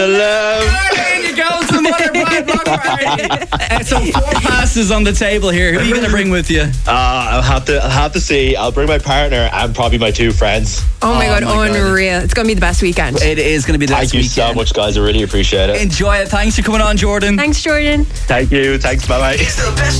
In you go to the Mother Bride Block Party. So 4 passes on the table here. Who are you going to bring with you? I'll have to see. I'll bring my partner and probably my 2 friends. Oh my God, unreal. It's going to be the best weekend. It is going to be the best weekend. Thank you so much, guys. I really appreciate it. Enjoy it. Thanks for coming on, Jordan. Thanks, Jordan. Thank you. Thanks. Bye-bye.